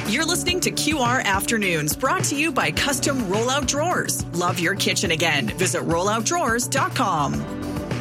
You're listening to QR Afternoons, brought to you by Custom Rollout Drawers. Love your kitchen again. Visit rolloutdrawers.com.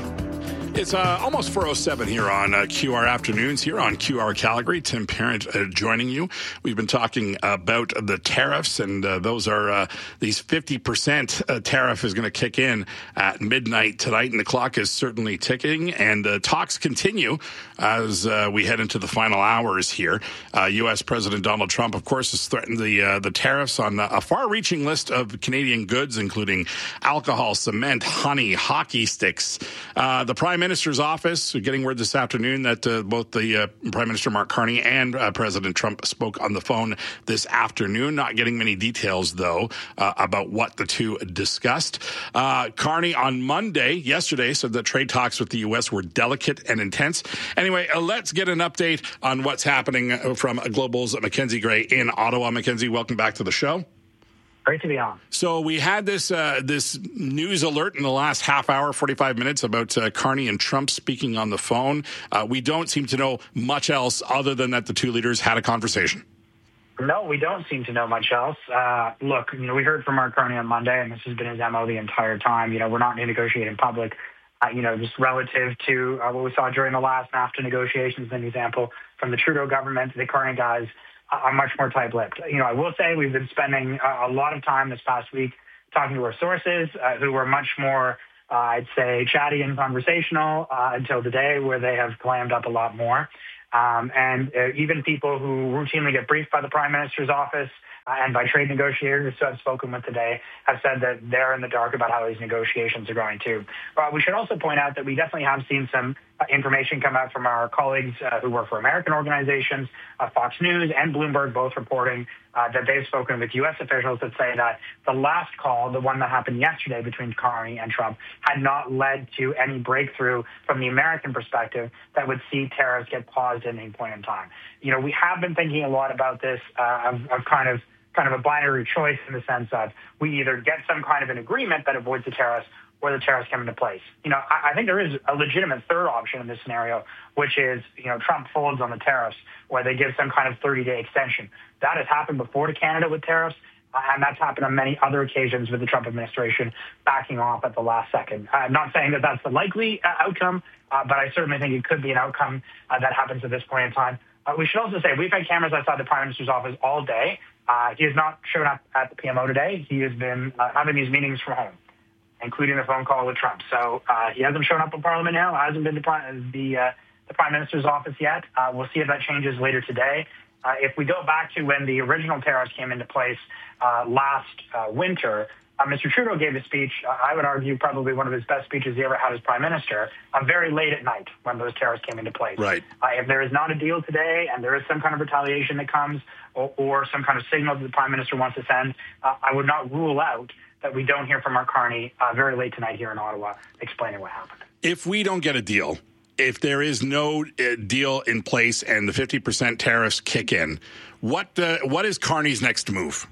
It's almost 4:07 here on QR Afternoons, here on QR Calgary. Tim Parent joining you. We've been talking about the tariffs, and those are these 50% tariff is going to kick in at midnight tonight, and the clock is certainly ticking, and talks continue as we head into the final hours here. U.S. President Donald Trump, of course, has threatened the tariffs on a far-reaching list of Canadian goods, including alcohol, cement, honey, hockey sticks. The Prime Minister's office getting word this afternoon that both the Prime Minister Mark Carney and President Trump spoke on the phone this afternoon. Not getting many details, though, about what the two discussed. Carney on yesterday, said that trade talks with the U.S. were delicate and intense. Anyway, let's get an update on what's happening from Global's Mackenzie Gray in Ottawa. Mackenzie, welcome back to the show. Great to be on. So we had this news alert in the last half hour, 45 minutes, about Carney and Trump speaking on the phone. We don't seem to know much else other than that the two leaders had a conversation. No, we don't seem to know much else. Look, we heard from Mark Carney on Monday, and this has been his MO the entire time. We're not negotiating in public. Just relative to what we saw during the last NAFTA negotiations, an example from the Trudeau government, the Carney guys are much more tight-lipped. I will say we've been spending a lot of time this past week talking to our sources who were much more, I'd say, chatty and conversational until today, where they have clammed up a lot more. And even people who routinely get briefed by the Prime Minister's office and by trade negotiators who I've spoken with today have said that they're in the dark about how these negotiations are going too. But we should also point out that we definitely have seen some information come out from our colleagues who work for American organizations, Fox News and Bloomberg, both reporting that they've spoken with U.S. officials that say that the last call, the one that happened yesterday between Carney and Trump, had not led to any breakthrough from the American perspective that would see tariffs get paused at any point in time. We have been thinking a lot about this of kind of a binary choice in the sense of we either get some kind of an agreement that avoids the tariffs or the tariffs come into place. I think there is a legitimate third option in this scenario, which is, Trump folds on the tariffs or they give some kind of 30-day extension. That has happened before to Canada with tariffs, and that's happened on many other occasions with the Trump administration backing off at the last second. I'm not saying that that's the likely outcome, but I certainly think it could be an outcome that happens at this point in time. We should also say we've had cameras outside the Prime Minister's office all day. He has not shown up at the PMO today. He has been having these meetings from home, including the phone call with Trump. So he hasn't shown up in Parliament now, hasn't been to the Prime Minister's office yet. We'll see if that changes later today. If we go back to when the original tariffs came into place last winter, Mr. Trudeau gave a speech, I would argue probably one of his best speeches he ever had as Prime Minister, very late at night when those tariffs came into place. Right. If there is not a deal today and there is some kind of retaliation that comes or some kind of signal that the Prime Minister wants to send, I would not rule out that we don't hear from Mark Carney very late tonight here in Ottawa explaining what happened. If we don't get a deal, if there is no deal in place and the 50% tariffs kick in, what is Carney's next move?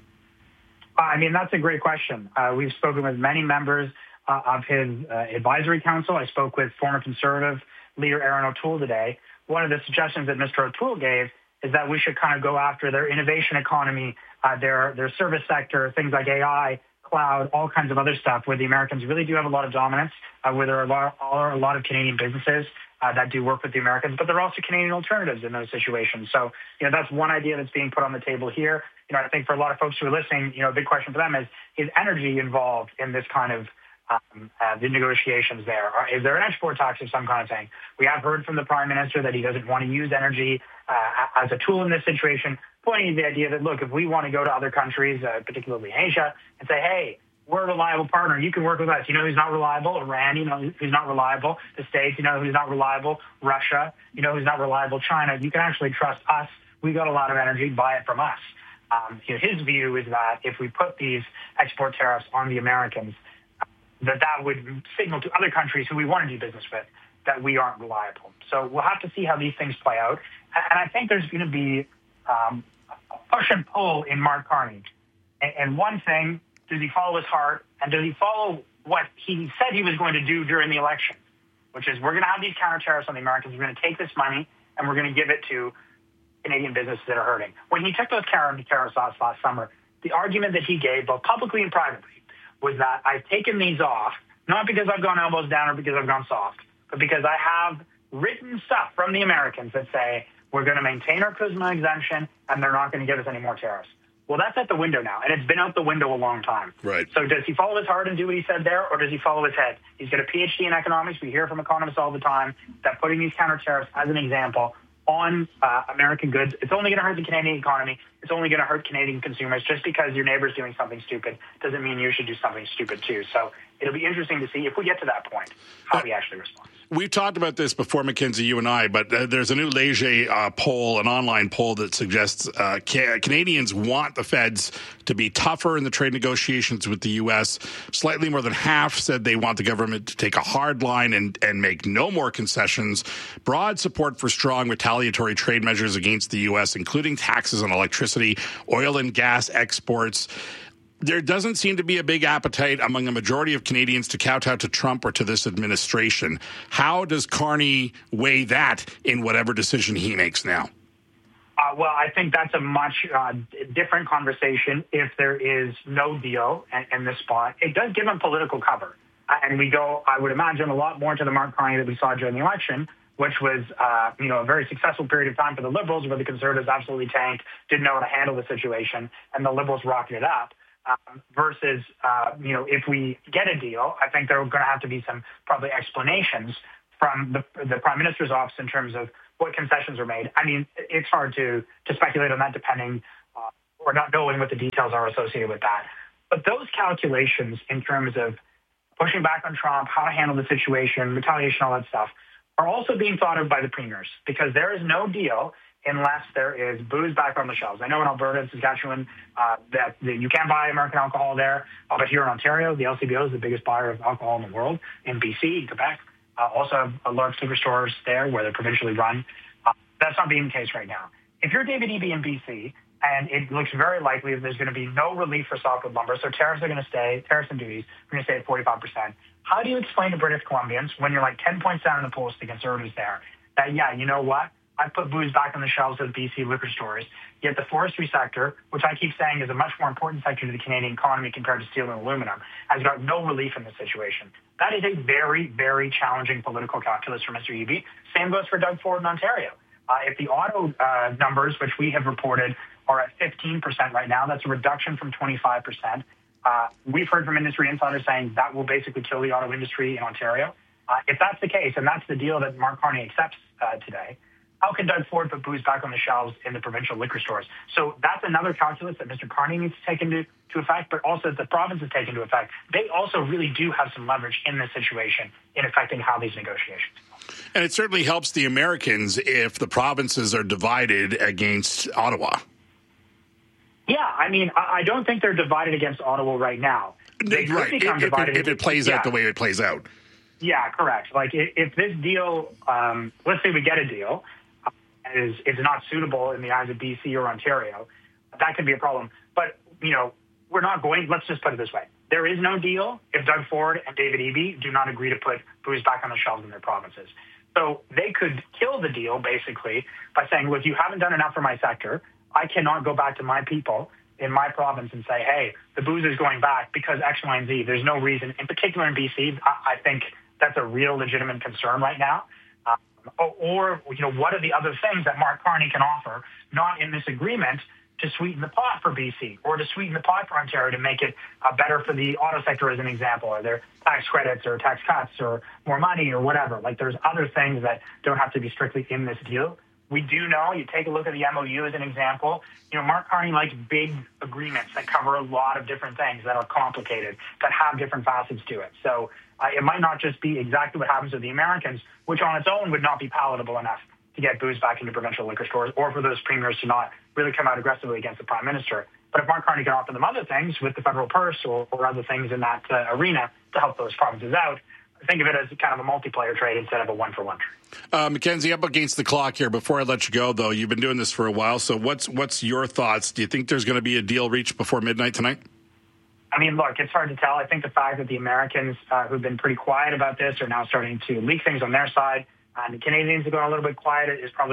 That's a great question. We've spoken with many members of his advisory council. I spoke with former Conservative leader Aaron O'Toole today. One of the suggestions that Mr. O'Toole gave is that we should kind of go after their innovation economy, their service sector, things like AI, cloud, all kinds of other stuff where the Americans really do have a lot of dominance, where there are a lot of Canadian businesses that do work with the Americans, but there are also Canadian alternatives in those situations. So, that's one idea that's being put on the table here. I think for a lot of folks who are listening, a big question for them is energy involved in this kind of the negotiations there? Or is there an export tax of some kind of thing? We have heard from the Prime Minister that he doesn't want to use energy as a tool in this situation, pointing to the idea that, look, if we want to go to other countries, particularly Asia, and say, hey, we're a reliable partner. You can work with us. Who's not reliable? Iran, who's not reliable? The States, who's not reliable? Russia, who's not reliable? China. You can actually trust us. We got a lot of energy. Buy it from us. His view is that if we put these export tariffs on the Americans, that would signal to other countries who we want to do business with that we aren't reliable. So we'll have to see how these things play out. And I think there's going to be a push and pull in Mark Carney. And one thing, does he follow his heart, and does he follow what he said he was going to do during the election, which is we're going to have these counter tariffs on the Americans. We're going to take this money and we're going to give it to Canadian businesses that are hurting. When he took those tariffs off last summer, the argument that he gave, both publicly and privately, was that I've taken these off, not because I've gone elbows down or because I've gone soft, but because I have written stuff from the Americans that say we're going to maintain our CUSMA exemption and they're not going to give us any more tariffs. Well, that's out the window now, and it's been out the window a long time. Right. So does he follow his heart and do what he said there, or does he follow his head? He's got a PhD in economics. We hear from economists all the time that putting these counter tariffs, as an example, on American goods, it's only going to hurt the Canadian economy. It's only going to hurt Canadian consumers. Just because your neighbor's doing something stupid doesn't mean you should do something stupid too. So it'll be interesting to see, if we get to that point, how he actually responds. We've talked about this before, Mackenzie, you and I, but there's a new Leger poll, an online poll that suggests Canadians want the feds to be tougher in the trade negotiations with the U.S. Slightly more than half said they want the government to take a hard line and make no more concessions. Broad support for strong retaliatory trade measures against the U.S., including taxes on electricity, oil and gas exports. There doesn't seem to be a big appetite among a majority of Canadians to kowtow to Trump or to this administration. How does Carney weigh that in whatever decision he makes now? Well, I think that's a much different conversation if there is no deal in this spot. It does give him political cover. And we go, I would imagine, a lot more to the Mark Carney that we saw during the election, which was, a very successful period of time for the Liberals, where the Conservatives absolutely tanked, didn't know how to handle the situation, and the Liberals rocketed up. Versus, if we get a deal, I think there are going to have to be some probably explanations from the Prime Minister's office in terms of what concessions are made. I mean, it's hard to speculate on that depending or not knowing what the details are associated with that. But those calculations in terms of pushing back on Trump, how to handle the situation, retaliation, all that stuff, are also being thought of by the premiers, because there is no deal unless there is booze back on the shelves. I know in Alberta and Saskatchewan that you can buy American alcohol there, but here in Ontario, the LCBO is the biggest buyer of alcohol in the world. In BC, in Quebec, also have a large liquor stores there where they're provincially run. That's not being the case right now. If you're David Eby in BC, and it looks very likely that there's going to be no relief for softwood lumber, so tariffs are going to stay, tariffs and duties are going to stay at 45%. How do you explain to British Columbians, when you're like 10 points down in the polls to Conservatives there, that, yeah, you know what? I put booze back on the shelves of BC liquor stores, yet the forestry sector, which I keep saying is a much more important sector to the Canadian economy compared to steel and aluminum, has got no relief in this situation. That is a very, very challenging political calculus for Mr. Eby. Same goes for Doug Ford in Ontario. If the auto numbers, which we have reported, are at 15% right now, that's a reduction from 25%. We've heard from industry insiders saying that will basically kill the auto industry in Ontario. If that's the case, and that's the deal that Mark Carney accepts today, how can Doug Ford put booze back on the shelves in the provincial liquor stores? So that's another calculus that Mr. Carney needs to take into effect, but also that the provinces take into effect. They also really do have some leverage in this situation in affecting how these negotiations go. And it certainly helps the Americans if the provinces are divided against Ottawa. Yeah, I mean, I don't think they're divided against Ottawa right now. They could become divided if it plays out the way it plays out. Yeah, correct. Like if this deal, let's say we get a deal, is not suitable in the eyes of BC or Ontario, that could be a problem. But, we're not going, let's just put it this way. There is no deal if Doug Ford and David Eby do not agree to put booze back on the shelves in their provinces. So they could kill the deal, basically, by saying, look, you haven't done enough for my sector. I cannot go back to my people in my province and say, hey, the booze is going back because X, Y, and Z. There's no reason. In particular in BC, I think that's a real legitimate concern right now. Or what are the other things that Mark Carney can offer, not in this agreement, to sweeten the pot for BC or to sweeten the pot for Ontario to make it better for the auto sector, as an example? Are there tax credits or tax cuts or more money or whatever? Like, there's other things that don't have to be strictly in this deal. We do know, you take a look at the MOU as an example, Mark Carney likes big agreements that cover a lot of different things that are complicated, that have different facets to it. So it might not just be exactly what happens to the Americans, which on its own would not be palatable enough to get booze back into provincial liquor stores, or for those premiers to not really come out aggressively against the Prime Minister. But if Mark Carney can offer them other things with the federal purse or other things in that arena to help those provinces out, think of it as kind of a multiplayer trade instead of a one-for-one trade. Mackenzie, up against the clock here. Before I let you go, though, you've been doing this for a while, so what's your thoughts? Do you think there's going to be a deal reached before midnight tonight? I mean, look, it's hard to tell. I think the fact that the Americans who've been pretty quiet about this are now starting to leak things on their side, and the Canadians have gone a little bit quiet is probably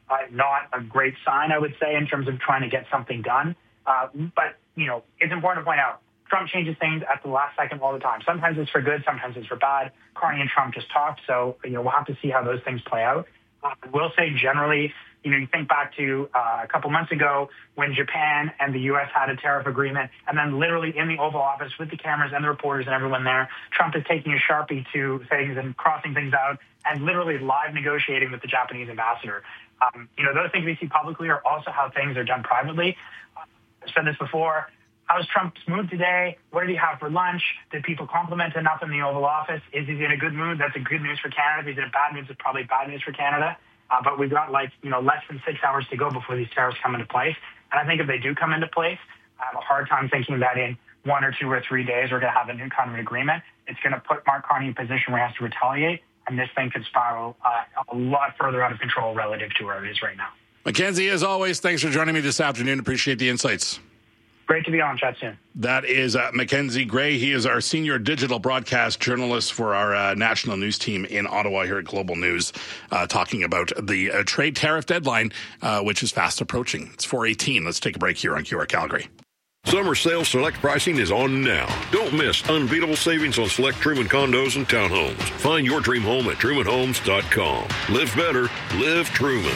not a great sign, I would say, in terms of trying to get something done. But, it's important to point out, Trump changes things at the last second all the time. Sometimes it's for good, sometimes it's for bad. Carney and Trump just talked, so, we'll have to see how those things play out. I will say generally, you think back to a couple months ago when Japan and the U.S. had a tariff agreement, and then literally in the Oval Office with the cameras and the reporters and everyone there, Trump is taking a Sharpie to things and crossing things out and literally live negotiating with the Japanese ambassador. Those things we see publicly are also how things are done privately. I've said this before. How was Trump's mood today? What did he have for lunch? Did people compliment enough in the Oval Office? Is he in a good mood? That's a good news for Canada. If he's in a bad mood, it's probably bad news for Canada. But we've got less than 6 hours to go before these tariffs come into place. And I think if they do come into place, I have a hard time thinking that in 1 or 2 or 3 days we're going to have a new kind of an agreement. It's going to put Mark Carney in a position where he has to retaliate, and this thing could spiral a lot further out of control relative to where it is right now. Mackenzie, as always, thanks for joining me this afternoon. Appreciate the insights. Great to be on. Chat soon. That is Mackenzie Gray. He is our senior digital broadcast journalist for our national news team in Ottawa here at Global News, talking about the trade tariff deadline, which is fast approaching. It's 4:18. Let's take a break here on QR Calgary. Summer sales select pricing is on now. Don't miss unbeatable savings on select Truman condos and townhomes. Find your dream home at trumanhomes.com. Live better. Live Truman.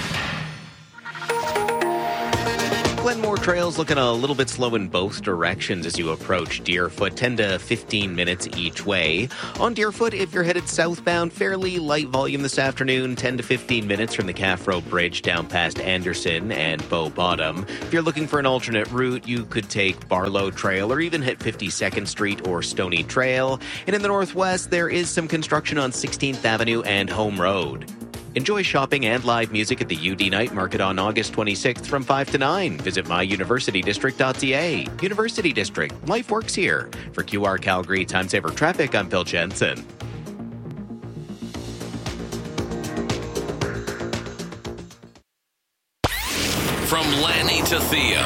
Glenmore Trail's looking a little bit slow in both directions as you approach Deerfoot, 10 to 15 minutes each way. On Deerfoot, if you're headed southbound, fairly light volume this afternoon, 10 to 15 minutes from the Calf Road Bridge down past Anderson and Bow Bottom. If you're looking for an alternate route, you could take Barlow Trail or even hit 52nd Street or Stony Trail. And in the northwest, there is some construction on 16th Avenue and Home Road. Enjoy shopping and live music at the UD Night Market on August 26th from 5 to 9. Visit myuniversitydistrict.ca. University District. Life works here. For QR Calgary Time Saver Traffic, I'm Bill Jensen. From Lanny to Thea.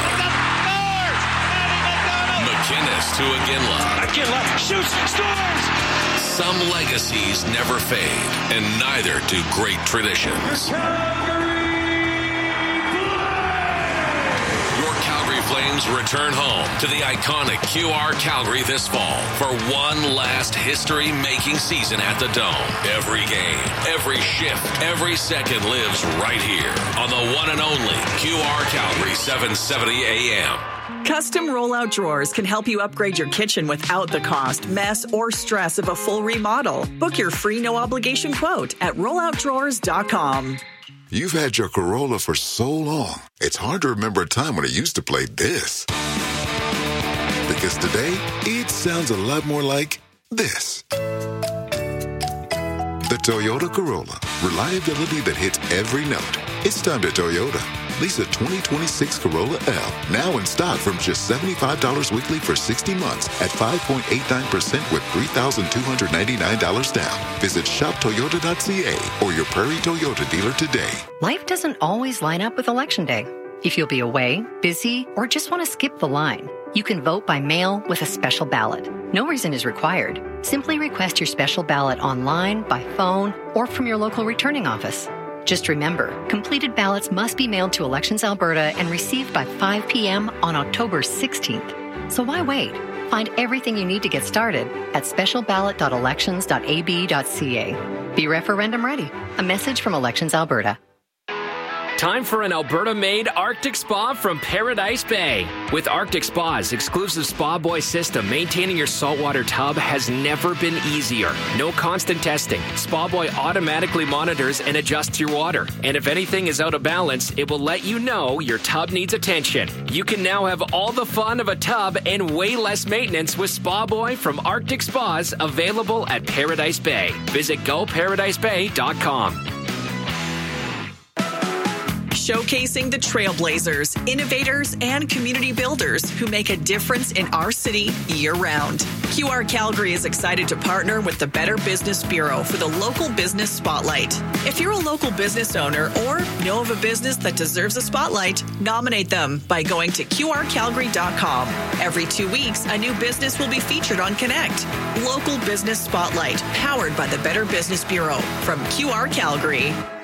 McInnes to Iginla. Iginla shoots, scores! Some legacies never fade, and neither do great traditions. Your Calgary Flames return home to the iconic QR Calgary this fall for one last history-making season at the Dome. Every game, every shift, every second lives right here on the one and only QR Calgary 770 AM. Custom rollout drawers can help you upgrade your kitchen without the cost, mess, or stress of a full remodel. Book your free no-obligation quote at rolloutdrawers.com. You've had your Corolla for so long, it's hard to remember a time when it used to play this. Because today, it sounds a lot more like this. The Toyota Corolla. Reliability that hits every note. It's time to Toyota. Lease a 2026 Corolla L, now in stock from just $75 weekly for 60 months at 5.89% with $3,299 down. Visit shoptoyota.ca or your Prairie Toyota dealer today. Life doesn't always line up with Election Day. If you'll be away, busy, or just want to skip the line, you can vote by mail with a special ballot. No reason is required. Simply request your special ballot online, by phone, or from your local returning office. Just remember, completed ballots must be mailed to Elections Alberta and received by 5 p.m. on October 16th. So why wait? Find everything you need to get started at specialballot.elections.ab.ca. Be referendum ready. A message from Elections Alberta. Time for an Alberta-made Arctic Spa from Paradise Bay. With Arctic Spa's exclusive Spa Boy system, maintaining your saltwater tub has never been easier. No constant testing. Spa Boy automatically monitors and adjusts your water. And if anything is out of balance, it will let you know your tub needs attention. You can now have all the fun of a tub and way less maintenance with Spa Boy from Arctic Spas, available at Paradise Bay. Visit GoParadiseBay.com. Showcasing the trailblazers, innovators, and community builders who make a difference in our city year-round. QR Calgary is excited to partner with the Better Business Bureau for the Local Business Spotlight. If you're a local business owner or know of a business that deserves a spotlight, nominate them by going to QRCalgary.com. Every 2 weeks, a new business will be featured on Connect. Local Business Spotlight, powered by the Better Business Bureau from QR Calgary.